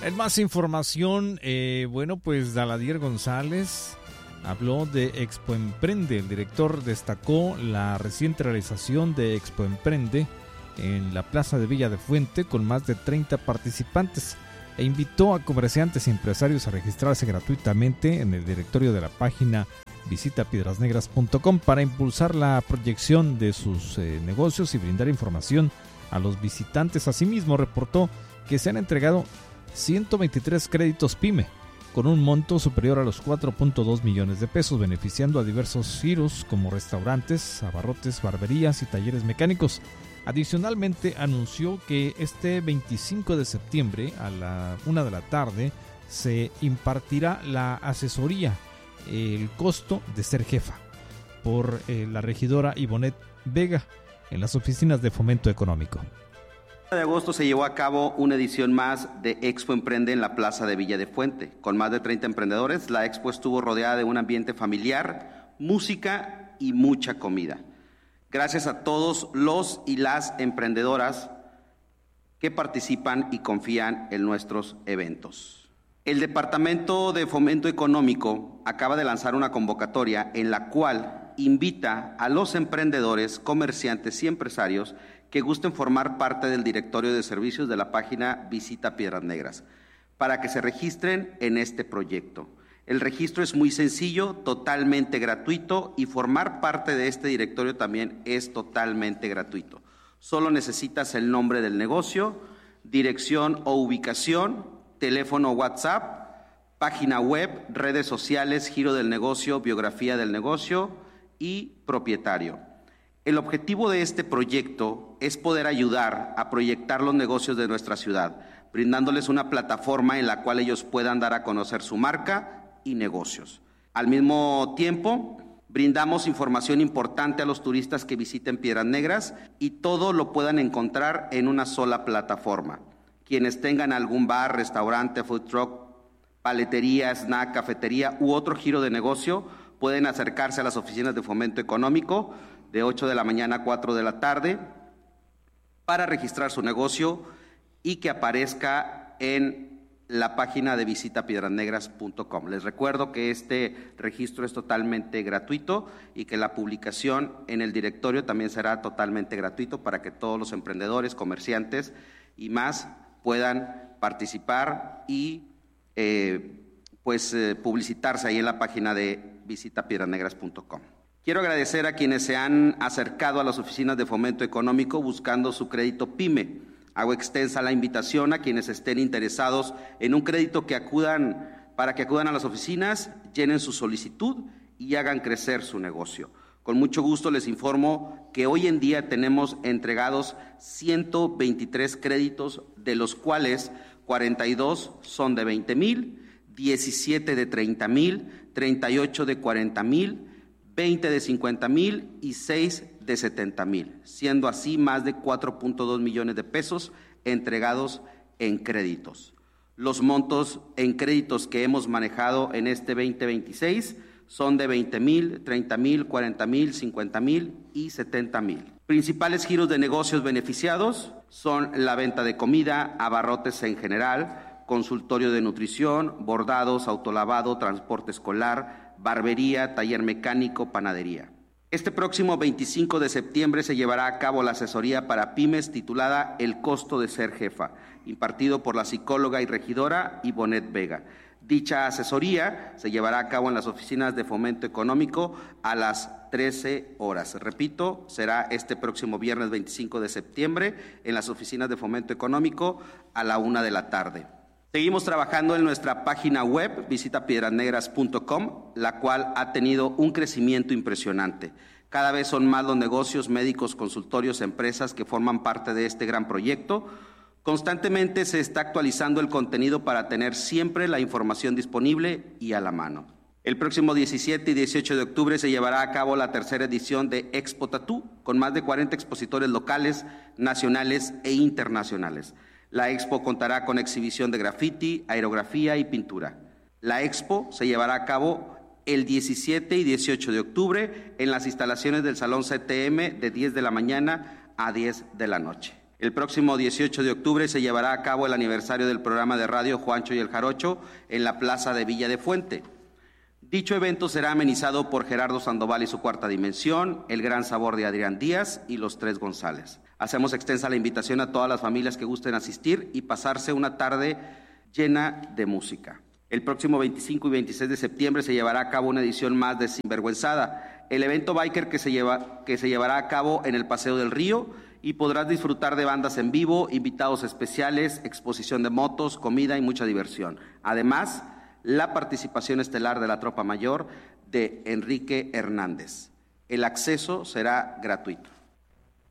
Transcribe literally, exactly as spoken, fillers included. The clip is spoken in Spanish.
En más información, eh, bueno, pues Daladier González habló de Expo Emprende. El director destacó la reciente realización de Expo Emprende en la Plaza de Villa de Fuente con más de treinta participantes e invitó a comerciantes y empresarios a registrarse gratuitamente en el directorio de la página visita piedras negras punto com para impulsar la proyección de sus eh, negocios y brindar información a los visitantes. Asimismo, reportó que se han entregado ciento veintitrés créditos PYME con un monto superior a los cuatro punto dos millones de pesos, beneficiando a diversos giros como restaurantes, abarrotes, barberías y talleres mecánicos. Adicionalmente, anunció que este veinticinco de septiembre a la una de la tarde se impartirá la asesoría, el costo de ser jefa, por eh, la regidora Ivonnet Vega en las oficinas de Fomento Económico. De agosto se llevó a cabo una edición más de Expo Emprende en la Plaza de Villa de Fuente. Con más de treinta emprendedores, la expo estuvo rodeada de un ambiente familiar, música y mucha comida. Gracias a todos los y las emprendedoras que participan y confían en nuestros eventos. El Departamento de Fomento Económico acaba de lanzar una convocatoria en la cual invita a los emprendedores, comerciantes y empresarios que gusten formar parte del directorio de servicios de la página Visita Piedras Negras, para que se registren en este proyecto. El registro es muy sencillo, totalmente gratuito, y formar parte de este directorio también es totalmente gratuito. Solo necesitas el nombre del negocio, dirección o ubicación, teléfono o WhatsApp, página web, redes sociales, giro del negocio, biografía del negocio y propietario. El objetivo de este proyecto es poder ayudar a proyectar los negocios de nuestra ciudad, brindándoles una plataforma en la cual ellos puedan dar a conocer su marca y negocios. Al mismo tiempo, brindamos información importante a los turistas que visiten Piedras Negras y todo lo puedan encontrar en una sola plataforma. Quienes tengan algún bar, restaurante, food truck, paletería, snack, cafetería u otro giro de negocio pueden acercarse a las oficinas de Fomento Económico de ocho de la mañana a cuatro de la tarde para registrar su negocio y que aparezca en la página de visita piedras negras punto com. Les recuerdo que este registro es totalmente gratuito y que la publicación en el directorio también será totalmente gratuito para que todos los emprendedores, comerciantes y más puedan participar y eh, pues eh, publicitarse ahí en la página de visita piedras negras punto com. Quiero agradecer a quienes se han acercado a las oficinas de Fomento Económico buscando su crédito PYME. Hago extensa la invitación a quienes estén interesados en un crédito que acudan, para que acudan a las oficinas, llenen su solicitud y hagan crecer su negocio. Con mucho gusto les informo que hoy en día tenemos entregados ciento veintitrés créditos, de los cuales cuarenta y dos son de veinte mil, diecisiete de treinta mil, treinta y ocho de cuarenta mil, veinte de cincuenta mil y seis de setenta mil, siendo así más de cuatro punto dos millones de pesos entregados en créditos. Los montos en créditos que hemos manejado en este veinte veintiséis son de veinte mil, treinta mil, cuarenta mil, cincuenta mil y setenta mil. Principales giros de negocios beneficiados son la venta de comida, abarrotes en general, consultorio de nutrición, bordados, autolavado, transporte escolar, barbería, taller mecánico, panadería. Este próximo veinticinco de septiembre se llevará a cabo la asesoría para pymes titulada El costo de ser jefa, impartido por la psicóloga y regidora Ivonnet Vega. Dicha asesoría se llevará a cabo en las oficinas de Fomento Económico a las trece horas. Repito, será este próximo viernes veinticinco de septiembre en las oficinas de Fomento Económico a la una de la tarde. Seguimos trabajando en nuestra página web, visita piedras negras punto com, la cual ha tenido un crecimiento impresionante. Cada vez son más los negocios, médicos, consultorios, empresas que forman parte de este gran proyecto. Constantemente se está actualizando el contenido para tener siempre la información disponible y a la mano. El próximo diecisiete y dieciocho de octubre se llevará a cabo la tercera edición de Expo Tattoo, con más de cuarenta expositores locales, nacionales e internacionales. La expo contará con exhibición de graffiti, aerografía y pintura. La expo se llevará a cabo el diecisiete y dieciocho de octubre en las instalaciones del Salón C T M de diez de la mañana a diez de la noche. El próximo dieciocho de octubre se llevará a cabo el aniversario del programa de radio Juancho y el Jarocho en la Plaza de Villa de Fuente. Dicho evento será amenizado por Gerardo Sandoval y su Cuarta Dimensión, El Gran Sabor de Adrián Díaz y Los Tres González. Hacemos extensa la invitación a todas las familias que gusten asistir y pasarse una tarde llena de música. El próximo veinticinco y veintiséis de septiembre se llevará a cabo una edición más de Sinvergüenzada, el evento biker que se, lleva, que se llevará a cabo en el Paseo del Río, y podrás disfrutar de bandas en vivo, invitados especiales, exposición de motos, comida y mucha diversión. Además, la participación estelar de la Tropa Mayor de Enrique Hernández. El acceso será gratuito.